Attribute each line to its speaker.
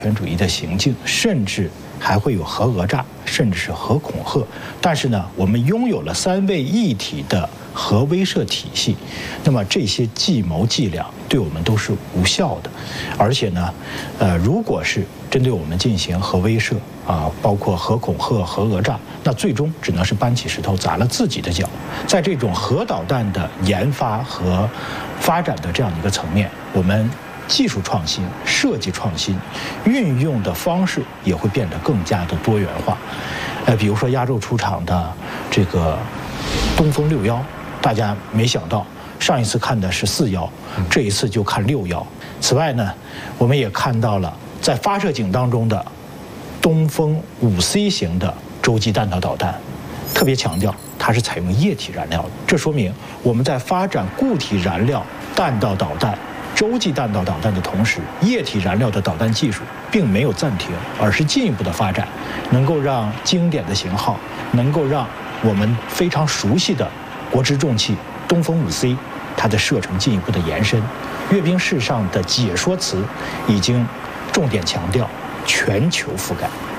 Speaker 1: 权主义的行径，甚至还会有核讹诈，甚至是核恐吓。但是呢，我们拥有了三位一体的核威慑体系，那么这些计谋伎俩对我们都是无效的。而且呢，如果是针对我们进行核威慑包括核恐吓、核讹诈，那最终只能是搬起石头砸了自己的脚。在这种核导弹的研发和发展的这样的一个层面，我们技术创新、设计创新，运用的方式也会变得更加的多元化。比如说亚洲出厂的这个东风61，大家没想到上一次看的是41，这一次就看61。此外呢，我们也看到了在发射井当中的东风5C 型的洲际弹道导弹，特别强调它是采用液体燃料的。这说明我们在发展固体燃料弹道导弹、洲际弹道导弹的同时，液体燃料的导弹技术并没有暂停，而是进一步的发展，能够让经典的型号，能够让我们非常熟悉的国之重器东风5C，它的射程进一步的延伸。阅兵式上的解说词已经重点强调全球覆盖。